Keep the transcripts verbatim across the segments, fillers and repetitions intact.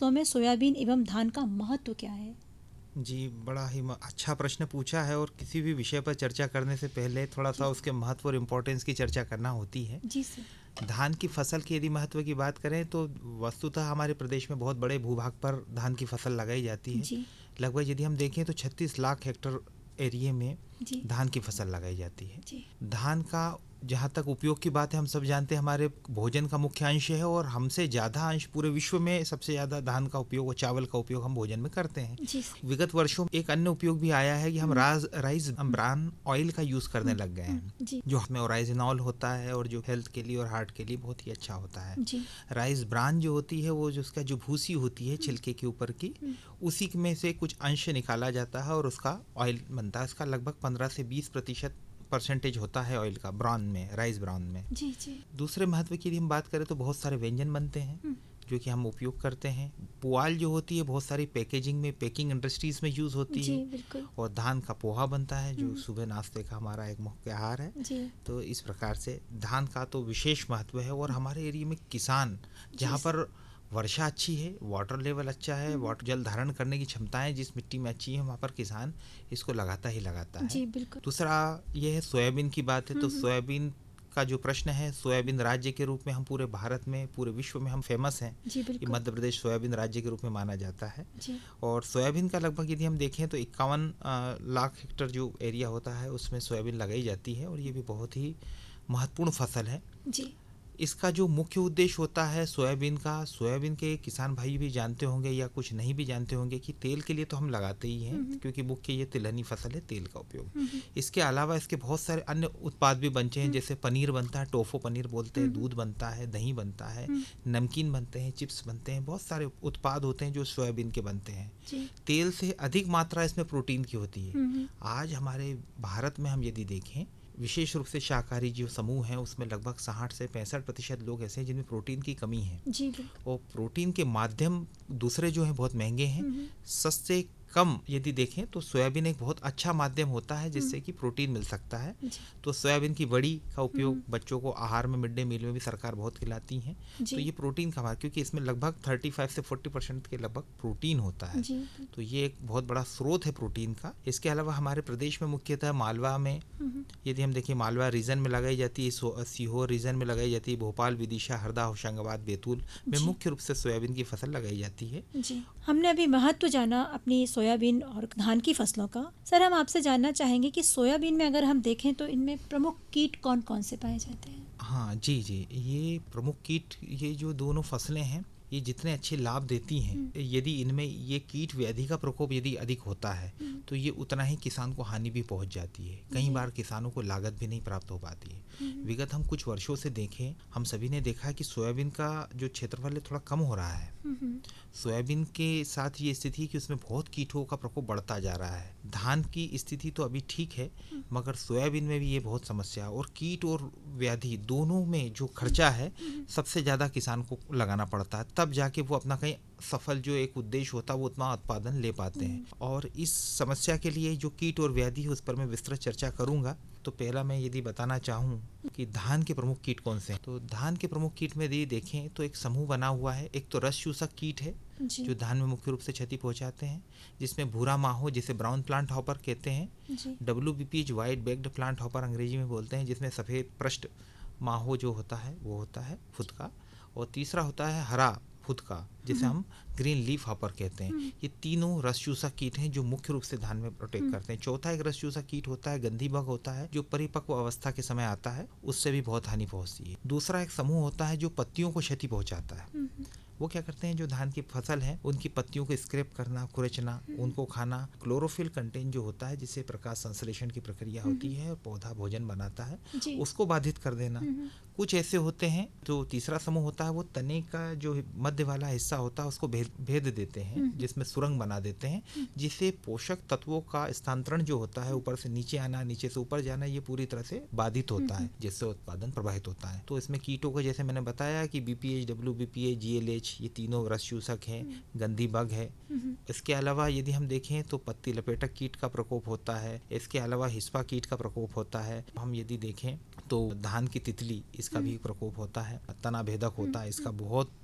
फसलों में सोयाबीन एवं धान का महत्व क्या है? जी, बड़ा ही म- अच्छा प्रश्न पूछा है। और किसी भी विषय पर चर्चा करने से पहले थोड़ा सा जी उसके महत्व और इम्पोर्टेंस की चर्चा करना होती है। जी सर। धान की फसल की यदि महत्व की बात करें तो वस्तुतः हमारे प्रदेश में बहुत बड़े भूभाग पर धान की फसल लगाई जाती है। जी लगभग यदि हम देखें तो छत्तीस लाख हेक्टेयर एरिया में जी धान की फसल लगाई जाती है। जी धान का जहाँ तक उपयोग की बात है, हम सब जानते हैं हमारे भोजन का मुख्य अंश है, और हमसे ज़्यादा अंश पूरे विश्व में सबसे ज़्यादा धान का उपयोग और चावल का उपयोग हम भोजन में करते हैं। जी सर। विगत वर्षों में एक अन्य उपयोग भी आया है कि हम हम्म, राज राइस ब्रान ऑयल का यूज़ करने हम्म, लग गए हम्म, हैं, जी जो हमें ओराइजनॉल होता है और जो हेल्थ के लिए और हार्ट के लिए बहुत ही अच्छा होता है। जी राइस ब्रान जो होती है वो जो उसका जो भूसी होती है हम्म, छिलके के ऊपर की, हम्म, उसी में से कुछ अंश निकाला जाता है और उसका ऑयल बनता है। इसका लगभग पंद्रह से बीस प्रतिशत परसेंटेज होता है ऑयल का ब्राउन में, राइस ब्राउन में। जी जी दूसरे महत्व की यदि हम बात करें तो बहुत सारे व्यंजन बनते हैं हम्म, जो कि हम उपयोग करते हैं। पुआल जो होती है बहुत सारी पैकेजिंग में, पैकिंग इंडस्ट्रीज में यूज़ होती जी है। बिल्कुल। और धान का पोहा बनता है जो हम्म, सुबह नाश्ते का हमारा एक मुख्य आहार है। जी तो इस प्रकार से धान का तो विशेष महत्व है। और हमारे एरिया में किसान, जी जहाँ सर। पर वर्षा अच्छी है, वाटर लेवल अच्छा है, हम्म, वाटर जल धारण करने की क्षमताएं जिस मिट्टी में अच्छी है, वहाँ पर किसान इसको लगाता ही लगाता है। जी बिल्कुल। दूसरा ये है सोयाबीन की बात है, हम्म, तो हम्म, सोयाबीन का जो प्रश्न है, सोयाबीन राज्य के रूप में हम पूरे भारत में, पूरे विश्व में हम फेमस हैं जी कि बिल्कुल। मध्य प्रदेश सोयाबीन राज्य के रूप में माना जाता है। जी और सोयाबीन का लगभग यदि हम देखें तो इक्यावन लाख हेक्टेयर जो एरिया होता है उसमें सोयाबीन लगाई जाती है, और ये भी बहुत ही महत्वपूर्ण फसल है। जी इसका जो मुख्य उद्देश्य होता है सोयाबीन का, सोयाबीन के किसान भाई भी जानते होंगे या कुछ नहीं भी जानते होंगे कि तेल के लिए तो हम लगाते ही हैं, हम्म, क्योंकि मुख्य ये तिलहनी फसल है, तेल का उपयोग। हम्म, इसके अलावा इसके बहुत सारे अन्य उत्पाद भी बनते हैं, हम्म, जैसे पनीर बनता है, टोफो पनीर बोलते हैं, हम्म, दूध बनता है, दही बनता है, हम्म, नमकीन बनते हैं, चिप्स बनते हैं, बहुत सारे उत्पाद होते हैं जो सोयाबीन के बनते हैं। जी तेल से अधिक मात्रा इसमें प्रोटीन की होती है। हम्म, आज हमारे भारत में हम यदि देखें, विशेष रूप से शाकाहारी जो समूह हैं उसमें लगभग साठ से पैंसठ प्रतिशत लोग ऐसे हैं जिनमें प्रोटीन की कमी है। जी बिल्कुल। और प्रोटीन के माध्यम दूसरे जो हैं बहुत महंगे हैं। हम्म, सस्ते कम यदि देखें तो सोयाबीन एक बहुत अच्छा माध्यम होता है हम्म, जिससे कि प्रोटीन मिल सकता है। जी तो सोयाबीन की बड़ी का उपयोग हम्म, बच्चों को आहार में, मिड डे मील में भी सरकार बहुत खिलाती हैं। जी तो ये प्रोटीन का, क्योंकि इसमें लगभग पैंतीस से चालीस परसेंट के लगभग प्रोटीन होता है। जी तो ये एक बहुत बड़ा स्रोत है प्रोटीन का। इसके अलावा हमारे प्रदेश में मुख्यतः मालवा में हम्म, यदि हम देखें, मालवा रीजन में लगाई जाती है, सो- सीहोर रीजन में लगाई जाती है, भोपाल, विदिशा, हरदा, होशंगाबाद, बैतूल में जी मुख्य रूप से सोयाबीन की फसल लगाई जाती है। जी। हमने अभी महत्व जाना अपनी सोयाबीन और धान की फसलों का। सर, हम आपसे जानना चाहेंगे कि सोयाबीन में अगर हम देखें तो इनमें प्रमुख कीट कौन कौन से पाए जाते हैं? हाँ जी जी, ये प्रमुख कीट, ये जो दोनों फसलें हैं, ये जितने अच्छे लाभ देती हैं, हम्म, यदि इनमें ये कीट व्याधि का प्रकोप यदि अधिक होता है हम्म, तो ये उतना ही किसान को हानि भी पहुंच जाती है। कई जी बार किसानों को लागत भी नहीं प्राप्त हो पाती है। हम्म, विगत हम कुछ वर्षों से देखें, हम सभी ने देखा है कि सोयाबीन का जो क्षेत्रफल है थोड़ा कम हो रहा है। हम्म, सोयाबीन के साथ ये स्थिति है कि उसमें बहुत कीटों का प्रकोप बढ़ता जा रहा है। धान की स्थिति तो अभी ठीक है, मगर सोयाबीन में भी ये बहुत समस्या है। और कीट और व्याधि दोनों में जो खर्चा है हम्म, सबसे ज़्यादा किसान को लगाना पड़ता है, तब जाके वो अपना कहीं सफल जो एक उद्देश्य होता है वो उतना उत्पादन ले पाते हैं। और इस समस्या के लिए जो कीट और व्याधि है उस पर मैं विस्तृत चर्चा करूंगा। तो पहला मैं यदि बताना चाहूँ कि धान के प्रमुख कीट कौन से हैं, तो धान के प्रमुख कीट में यदि देखें तो एक समूह बना हुआ है। एक तो रस चूसक कीट है जी जो धान में मुख्य रूप से क्षति पहुंचाते हैं, जिसमें भूरा माहो जिसे ब्राउन प्लांट हॉपर कहते हैं, जी W B P H white bagged plant hopper अंग्रेजी में बोलते हैं, जिसमें सफ़ेद पृष्ठ माहो जो होता है वो होता है फुदका। और तीसरा होता है हरा फुदका जिसे हम ग्रीन लीफ हॉपर कहते हैं। ये तीनों रस चूसक कीट हैं जो मुख्य रूप से धान में प्रोटेक्ट करते हैं। चौथा एक रस चूसक कीट होता है गंधी बग होता है, जो परिपक्व अवस्था के समय आता है, उससे भी बहुत हानि पहुंचती है। दूसरा एक समूह होता है जो पत्तियों को क्षति पहुंचाता है। वो क्या करते हैं, जो धान की फसल है उनकी पत्तियों को स्क्रैप करना, कुरेचना, उनको खाना। क्लोरोफिल कंटेंट जो होता है जिससे प्रकाश संश्लेषण की प्रक्रिया होती है और पौधा भोजन बनाता है, जी उसको बाधित कर देना। कुछ ऐसे होते हैं जो तीसरा समूह होता है वो तने का जो मध्य वाला हिस्सा होता है उसको भेद भेद देते हैं, जिसमें सुरंग बना देते हैं, जिससे पोषक तत्वों का स्थानांतरण जो होता है, ऊपर से नीचे आना, नीचे से ऊपर जाना, ये पूरी तरह से बाधित होता है, जिससे उत्पादन प्रभावित होता है। तो इसमें कीटों को जैसे मैंने बताया कि बीपीएच, डब्ल्यू बीपीएच, जीएलएच, ये तीनों रस चूसक हैं, गंधी बग है। इसके अलावा यदि हम देखें तो पत्ती लपेटक कीट का प्रकोप होता है। इसके अलावा हिस्पा कीट का प्रकोप होता है। हम यदि देखें तो धान की तितली, इसका भी प्रकोप होता है। तना भेदक होता है, इसका बहुत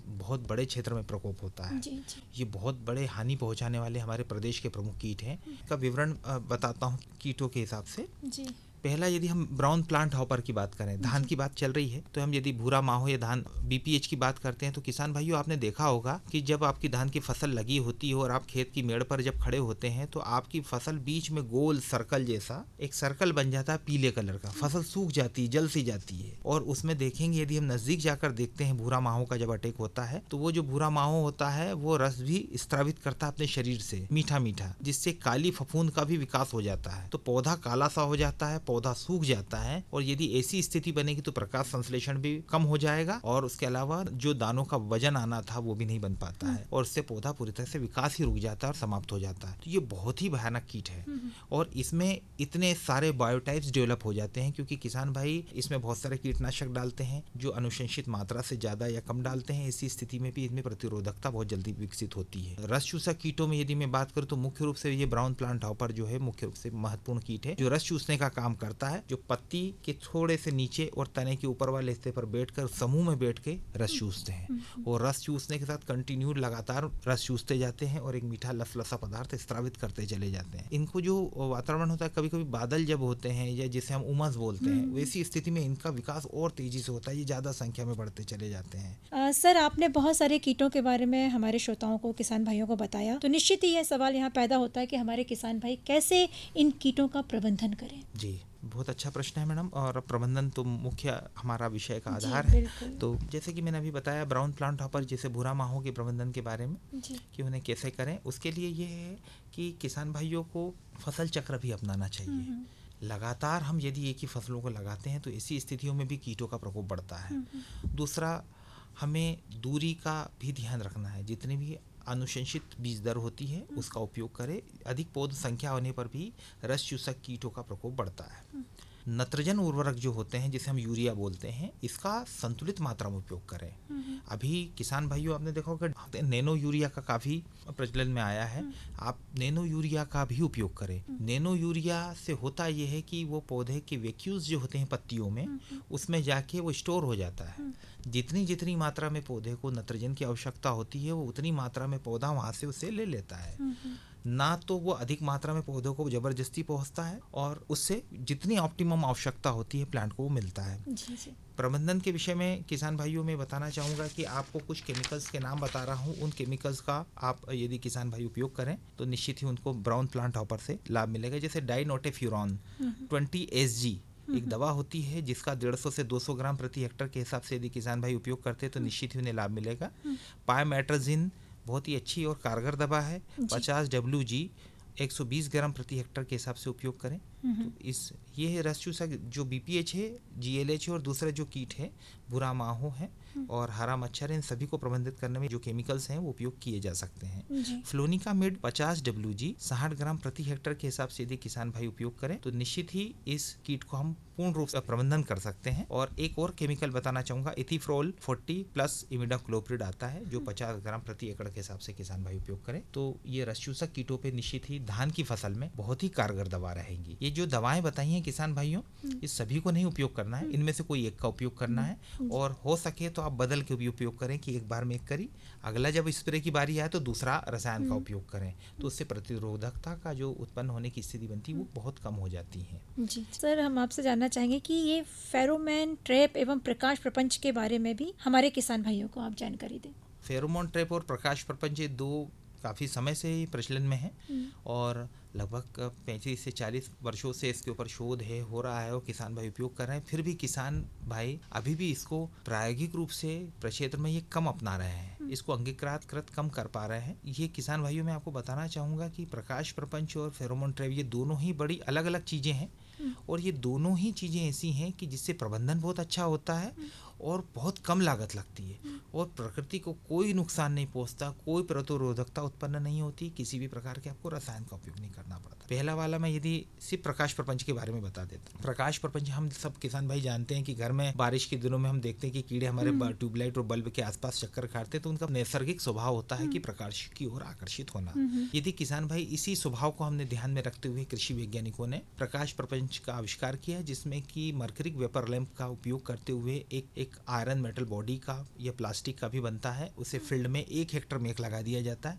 बहुत बड़े क्षेत्र में प्रकोप होता है। जी, जी। ये बहुत बड़े हानि पहुंचाने वाले हमारे प्रदेश के प्रमुख कीट हैं। का विवरण अ, बताता हूँ कीटों के हिसाब से। जी। पहला, यदि हम ब्राउन प्लांट हॉपर की बात करें, धान की बात चल रही है, तो हम यदि भूरा माहो या धान बीपीएच की बात करते हैं, तो किसान भाइयों आपने देखा होगा कि जब आपकी धान की फसल लगी होती है और आप खेत की मेड़ पर जब खड़े होते हैं तो आपकी फसल बीच में गोल सर्कल जैसा एक सर्कल बन जाता है पीले कलर का, फसल सूख जाती है, जल सी जाती है। और उसमें देखेंगे यदि हम नजदीक जाकर देखते हैं भूरा माहो का जब अटैक होता है तो वो जो भूरा माहो होता है वो रस भी स्त्रावित करता है अपने शरीर से, मीठा मीठा, जिससे काली फफूंद का भी विकास हो जाता है। तो पौधा काला सा हो जाता है, पौधा सूख जाता है, और यदि ऐसी स्थिति बनेगी तो प्रकाश संश्लेषण भी कम हो जाएगा और उसके अलावा जो दानों का वजन आना था वो भी नहीं बन पाता है और इससे पौधा पूरी तरह से विकास ही रुक जाता है और समाप्त हो जाता है। तो ये बहुत ही भयानक कीट है और इसमें इतने सारे बायोटाइप्स डेवलप हो जाते हैं क्योंकि किसान भाई इसमें बहुत सारे कीटनाशक डालते हैं जो अनुशंसित मात्रा से ज्यादा या कम डालते हैं। ऐसी स्थिति में भी इसमें प्रतिरोधकता बहुत जल्दी विकसित होती है। रस चूसक कीटों में यदि मैं बात करूं तो मुख्य रूप से ये ब्राउन प्लांट हॉपर जो है मुख्य रूप से महत्वपूर्ण कीट है जो रस चूसने का काम करता है, जो पत्ती के थोड़े से नीचे और तने के ऊपर वाले हिस्से पर बैठकर समूह में बैठ के रस चूसते हैं और रस चूसने के साथ कंटिन्यू लगातार रस चूसते जाते हैं और एक मीठा लसलसा पदार्थ स्त्रावित करते चले जाते हैं। इनको जो वातावरण होता है, कभी कभी बादल जब होते हैं या जिसे हम उमस बोलते हैं, वैसी स्थिति में इनका विकास और तेजी से होता है, ये ज्यादा संख्या में बढ़ते चले जाते हैं। आ, सर आपने बहुत सारे कीटों के बारे में हमारे श्रोताओं को, किसान भाइयों को बताया, तो निश्चित ही यह सवाल यहाँ पैदा होता है कि हमारे किसान भाई कैसे इन कीटों का प्रबंधन करें। जी, बहुत अच्छा प्रश्न है मैडम, और प्रबंधन तो मुख्य हमारा विषय का आधार है। तो जैसे कि मैंने अभी बताया ब्राउन प्लांट हॉपर जैसे भूरा माहो के प्रबंधन के बारे में जी। कि उन्हें कैसे करें, उसके लिए ये है कि किसान भाइयों को फसल चक्र भी अपनाना चाहिए। लगातार हम यदि एक ही फसलों को लगाते हैं तो ऐसी स्थितियों में भी कीटों का प्रकोप बढ़ता है। दूसरा, हमें दूरी का भी ध्यान रखना है, जितनी भी अनुशंसित बीज दर होती है उसका उपयोग करें। अधिक पौध संख्या होने पर भी रस चूसक कीटों का प्रकोप बढ़ता है। नत्रजन उर्वरक जो होते हैं जिसे हम यूरिया बोलते हैं, इसका संतुलित मात्रा में उपयोग करें। अभी किसान भाइयों आपने देखा होगा नैनो यूरिया का काफ़ी प्रचलन में आया है, आप नैनो यूरिया का भी उपयोग करें। नैनो यूरिया से होता यह है कि वो पौधे के वैक्यूल्स जो होते हैं पत्तियों में, उसमें जाके वो स्टोर हो जाता है। जितनी जितनी मात्रा में पौधे को नत्रजन की आवश्यकता होती है वो उतनी मात्रा में पौधा वहाँ से उसे ले लेता है। ना तो वो अधिक मात्रा में पौधों को जबरदस्ती पहुंचता है और उससे जितनी ऑप्टिमम आवश्यकता होती है प्लांट को वो मिलता है। जी जी। प्रबंधन के विषय में किसान भाइयों में बताना चाहूँगा कि आपको कुछ केमिकल्स के नाम बता रहा हूँ, उन केमिकल्स का आप यदि किसान भाई उपयोग करें तो निश्चित ही उनको ब्राउन प्लांट हॉपर से लाभ मिलेगा। जैसे डाइनोटेफ्यूरॉन ट्वेंटी एस जी एक दवा होती है जिसका डेढ़ सौ से दो सौ ग्राम प्रति हेक्टर के हिसाब से यदि किसान भाई उपयोग करते हैं तो निश्चित ही उन्हें लाभ मिलेगा। पायमेट्राजिन बहुत ही अच्छी और कारगर दवा है, पचास डब्ल्यू जी एक सौ बीस ग्राम प्रति हेक्टर के हिसाब से उपयोग करें। तो इस ये है रस चूसक जो बीपीएच है, जीएलएच है और दूसरा जो कीट है भूरा माहो है और हरा मच्छर है, इन सभी को प्रबंधित करने में जो केमिकल्स हैं वो उपयोग किए जा सकते हैं। फ्लोनिकामिड पचास डब्ल्यू जी साठ ग्राम प्रति हेक्टर के हिसाब से यदि किसान भाई उपयोग करें तो निश्चित ही इस कीट को हम पूर्ण रूप से प्रबंधन कर सकते हैं। और एक और केमिकल बताना चाहूँगा, इथिफ्रोल चालीस प्लस इमिडाक्लोप्रिड आता है जो पचास ग्राम प्रति एकड़ के हिसाब से किसान भाई उपयोग करें तो ये रस चूसक कीटों पे निश्चित ही धान की फसल में बहुत ही कारगर दवा रहेंगी। ये जो दवाएं बताई हैं किसान भाइयों, इस सभी को नहीं उपयोग करना है, इनमें से कोई एक का उपयोग करना है और हो सके तो आप बदल के भी उपयोग करें कि एक बार में एक करी, अगला जब स्प्रे की बारी आए तो दूसरा रसायन का उपयोग करें, तो उससे प्रतिरोधकता का जो उत्पन्न होने की स्थिति बनती है वो बहुत कम हो जाती है। जी सर, हम आपसे जानना चाहेंगे कि ये फेरोमोन ट्रैप एवं प्रकाश प्रपंच के बारे में भी हमारे किसान भाइयों को आप जानकारी दें। फेरोमोन ट्रैप और प्रकाश प्रपंच ये दो काफ़ी समय से ही प्रचलन में है और लगभग पैंतीस से चालीस वर्षों से इसके ऊपर शोध है हो रहा है और किसान भाई उपयोग कर रहे हैं। फिर भी किसान भाई अभी भी इसको प्रायोगिक रूप से प्रक्षेत्र में ये कम अपना रहे हैं, इसको अंगीकृत कृत कम कर पा रहे हैं। ये किसान भाइयों में आपको बताना चाहूँगा कि प्रकाश प्रपंच और फेरोमोन ट्रैप ये दोनों ही बड़ी अलग अलग चीज़ें हैं और ये दोनों ही चीज़ें ऐसी हैं कि जिससे प्रबंधन बहुत अच्छा होता है और बहुत कम लागत लगती है और प्रकृति को कोई नुकसान नहीं पहुंचता, कोई प्रतिरोधकता उत्पन्न नहीं होती, किसी भी प्रकार के आपको रसायन का उपयोग नहीं करना पड़ता। पहला वाला मैं यदि सिर्फ प्रकाश प्रपंच के बारे में बता देता हूँ। प्रकाश प्रपंच हम सब किसान भाई जानते हैं कि घर में बारिश के दिनों में हम देखते हैं कि कीड़े हमारे ट्यूबलाइट और बल्ब के आसपास चक्कर काटते हैं तो उनका नैसर्गिक स्वभाव होता है कि प्रकाश की ओर आकर्षित होना। यदि किसान भाई इसी स्वभाव को हमने ध्यान में रखते हुए कृषि वैज्ञानिकों ने प्रकाश प्रपंच का आविष्कार किया जिसमें कि मर्करिक वेपर लैंप का उपयोग करते हुए एक एक एक आयरन मेटल बॉडी का या प्लास्टिक का भी बनता है, उसे फील्ड में एक हेक्टर मेक लगा दिया जाता है